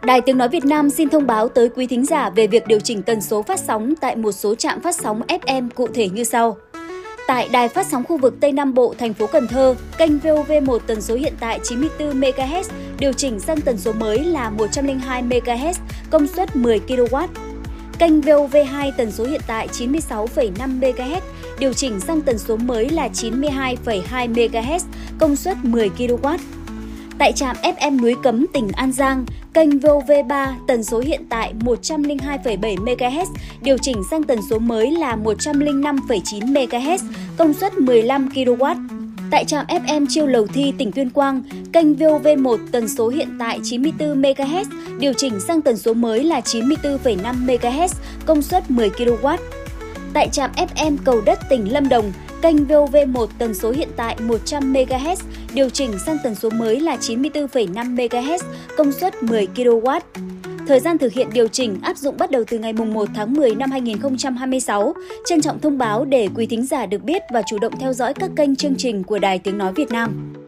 Đài Tiếng Nói Việt Nam xin thông báo tới quý thính giả về việc điều chỉnh tần số phát sóng tại một số trạm phát sóng FM cụ thể như sau. Tại Đài Phát sóng khu vực Tây Nam Bộ, thành phố Cần Thơ, kênh VOV1 tần số hiện tại 94 MHz điều chỉnh sang tần số mới là 102 MHz, công suất 10 kW. Kênh VOV2 tần số hiện tại 96,5 MHz điều chỉnh sang tần số mới là 92,2 MHz, công suất 10 kW. Tại trạm FM Núi Cấm, tỉnh An Giang, kênh VOV3 tần số hiện tại 102,7 MHz điều chỉnh sang tần số mới là 105,9 MHz, công suất 15 kW. Tại trạm FM Chiêu Lầu Thi, tỉnh Tuyên Quang, kênh VOV1 tần số hiện tại 94 MHz điều chỉnh sang tần số mới là 94,5 MHz, công suất 10 kW. Tại trạm FM Cầu Đất, tỉnh Lâm Đồng, kênh VOV1 tần số hiện tại 100 MHz điều chỉnh sang tần số mới là 94,5 MHz, công suất 10 kW. Thời gian thực hiện điều chỉnh áp dụng bắt đầu từ ngày 1 tháng 10 năm 2026. Trân trọng thông báo để quý thính giả được biết và chủ động theo dõi các kênh chương trình của Đài Tiếng Nói Việt Nam.